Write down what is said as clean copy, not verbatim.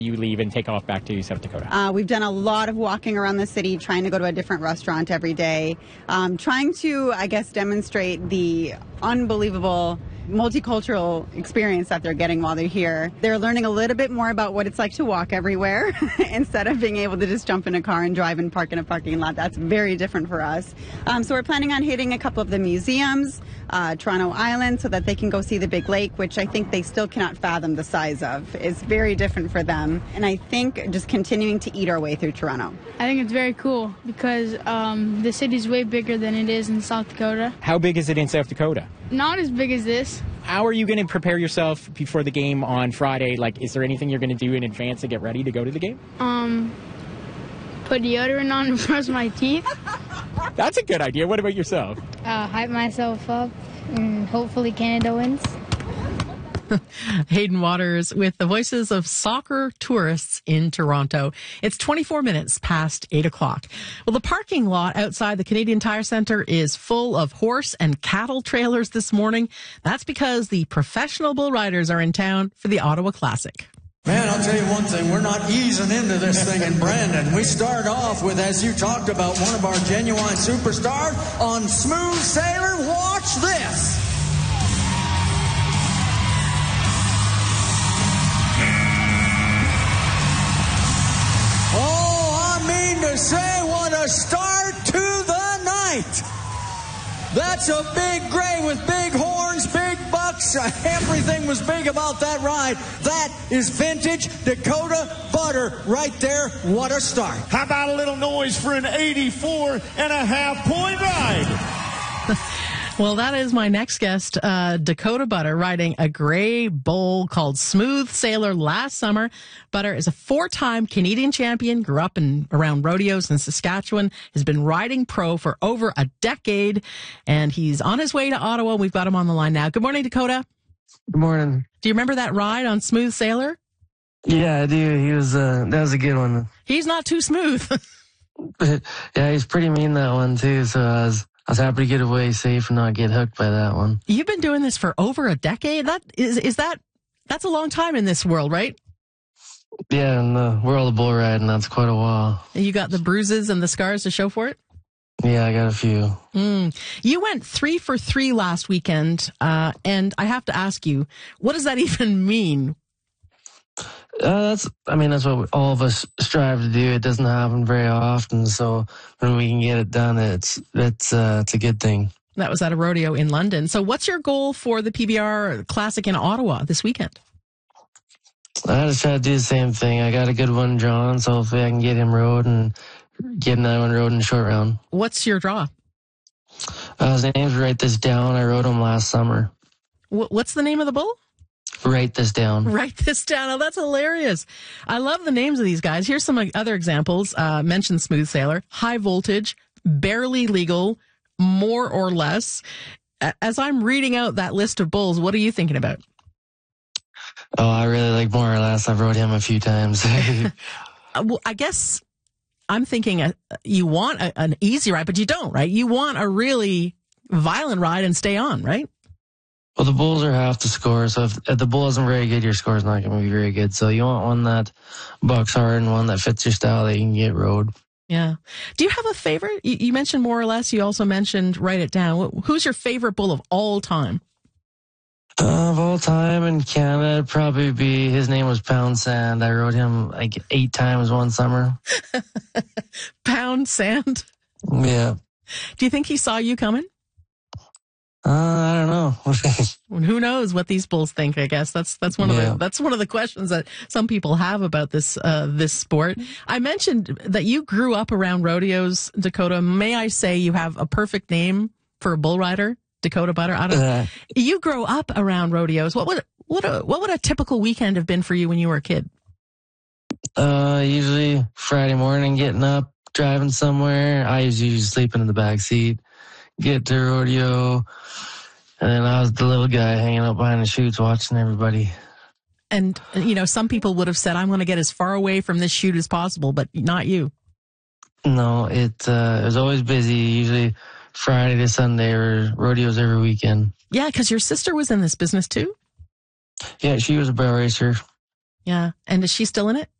you leave and take off back to South Dakota? We've done a lot of walking around the city, trying to go to a different restaurant every day, trying to, I guess, demonstrate the unbelievable multicultural experience that they're getting while they're here. They're learning a little bit more about what it's like to walk everywhere instead of being able to just jump in a car and drive and park in a parking lot. That's very different for us. So we're planning on hitting a couple of the museums, Toronto Island, so that they can go see the big lake, which I think they still cannot fathom the size of. It's very different for them. And I think just continuing to eat our way through Toronto. I think it's very cool because the city's way bigger than it is in South Dakota. How big is it in South Dakota? Not as big as this. How are you going to prepare yourself before the game on Friday? Like, is there anything you're going to do in advance to get ready to go to the game? Put deodorant on and brush my teeth. That's a good idea. What about yourself? Hype myself up and hopefully Canada wins. Hayden Waters with the voices of soccer tourists in Toronto. It's 24 minutes past 8 o'clock. Well, the parking lot outside the Canadian Tire Centre is full of horse and cattle trailers this morning. That's because the professional bull riders are in town for the Ottawa Classic. Man, I'll tell you one thing, we're not easing into this thing in Brandon. We start off with, as you talked about, one of our genuine superstars on Smooth Sailor. Watch this. To say what a start to the night. That's a big gray with big horns, big bucks. Everything was big about that ride. That is vintage Dakota butter right there. What a start. How about a little noise for an 84.5-point ride? Well, that is my next guest, Dakota Butter, riding a gray bull called Smooth Sailor last summer. Butter is a 4-time Canadian champion, grew up around rodeos in Saskatchewan, has been riding pro for over a decade, and he's on his way to Ottawa. We've got him on the line now. Good morning, Dakota. Good morning. Do you remember that ride on Smooth Sailor? Yeah, I do. He was, that was a good one. He's not too smooth. Yeah, he's pretty mean that one too, so I was happy to get away safe and not get hooked by that one. You've been doing this for over a decade. That's a long time in this world, right? Yeah, in the world of bull riding, that's quite a while. You got the bruises and the scars to show for it? Yeah, I got a few. You went 3 for 3 last weekend, and I have to ask you, what does that even mean? That's what all of us strive to do. It doesn't happen very often, so when we can get it done, it's a good thing. That was at a rodeo in London. So what's your goal for the PBR Classic in Ottawa this weekend? I just try to do the same thing. I got a good one drawn, so hopefully I can get him rode and get another one rode in the short round. What's your draw? His name's Write This Down. I rode him last summer. What's the name of the bull? Write This Down. Write This Down. Oh, that's hilarious. I love the names of these guys. Here's some other examples. Mention Smooth Sailor, High Voltage, Barely Legal, More or Less. As I'm reading out that list of bulls, what are you thinking about? Oh, I really like More or Less. I've rode him a few times. Well, I guess I'm thinking you want an easy ride, but you don't, right? You want a really violent ride and stay on, right? Well, the bulls are half the score, so if the bull isn't very good, your score's not going to be very good. So you want one that bucks hard and one that fits your style that you can get rode. Yeah. Do you have a favorite? You mentioned More or Less. You also mentioned Write It Down. Who's your favorite bull of all time? Of all time in Canada, it'd probably be, his name was Pound Sand. I rode him like 8 times one summer. Pound Sand? Yeah. Do you think he saw you coming? I don't know. Who knows what these bulls think? I guess that's one of the questions that some people have about this sport. I mentioned that you grew up around rodeos, Dakota. May I say you have a perfect name for a bull rider, Dakota Butter? I don't know. You grow up around rodeos. What would a typical weekend have been for you when you were a kid? Usually Friday morning, getting up, driving somewhere. I usually sleeping in the back seat. Get to rodeo, and then I was the little guy hanging out behind the chutes watching everybody. And, some people would have said, I'm going to get as far away from this chute as possible, but not you. No, it was always busy, usually Friday to Sunday or rodeos every weekend. Yeah, because your sister was in this business too? Yeah, she was a barrel racer. Yeah. And is she still in it?